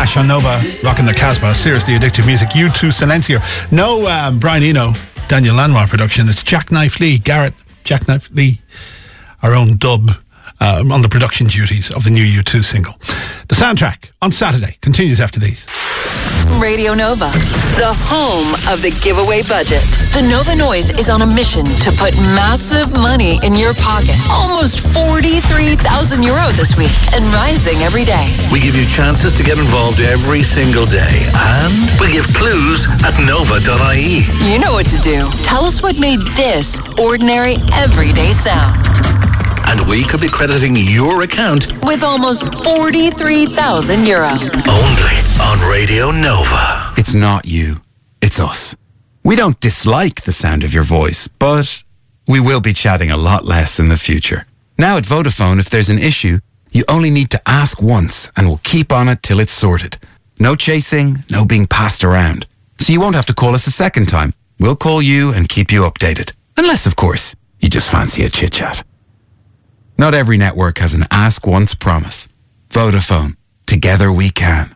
Clash on Nova, rocking the Casbah. Seriously addictive music. U2 Silencio. No Brian Eno, Daniel Lanois production. It's Jackknife Lee, Garrett Jackknife Lee, our own dub, on the production duties of the new U2 single. The soundtrack on Saturday continues after these. Radio Nova, the home of the giveaway budget. The Nova Noise is on a mission to put massive money in your pocket. Almost 43,000 euro this week and rising every day. We give you chances to get involved every single day, and we give clues at nova.ie. You know what to do. Tell us what made this ordinary, everyday sound. And we could be crediting your account with almost 43,000 euro. Only on Radio Nova. It's not you, it's us. We don't dislike the sound of your voice, but we will be chatting a lot less in the future. Now at Vodafone, if there's an issue, you only need to ask once and we'll keep on it till it's sorted. No chasing, no being passed around. So you won't have to call us a second time. We'll call you and keep you updated. Unless, of course, you just fancy a chit-chat. Not every network has an ask once promise. Vodafone. Together we can.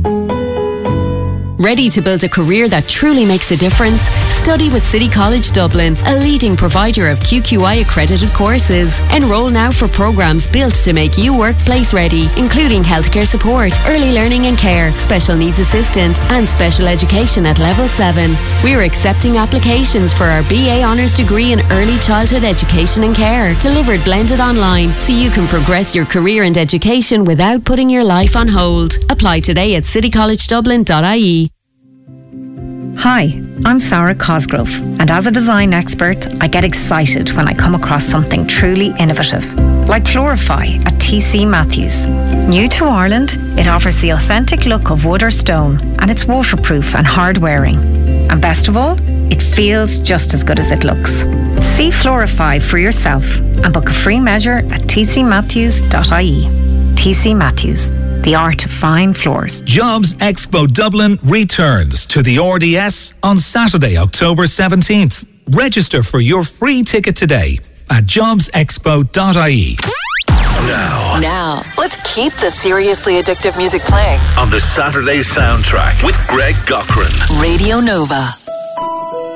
Ready to build a career that truly makes a difference? Study with City College Dublin, a leading provider of QQI accredited courses. Enroll now for programmes built to make you workplace ready, including healthcare support, early learning and care, special needs assistant and special education at level 7. We're accepting applications for our BA Honours degree in early childhood education and care, delivered blended online, so you can progress your career and education without putting your life on hold. Apply today at citycollegedublin.ie. Hi, I'm Sarah Cosgrove, and as a design expert, I get excited when I come across something truly innovative, like Florify at TC Matthews. New to Ireland, it offers the authentic look of wood or stone, and it's waterproof and hard wearing. And best of all, it feels just as good as it looks. See Florify for yourself and book a free measure at tcmatthews.ie. TC Matthews, the art of fine floors. Jobs Expo Dublin returns to the RDS on Saturday, October 17th. Register for your free ticket today at jobsexpo.ie. Now, let's keep the seriously addictive music playing on the Saturday soundtrack with Greg Cochran. Radio Nova.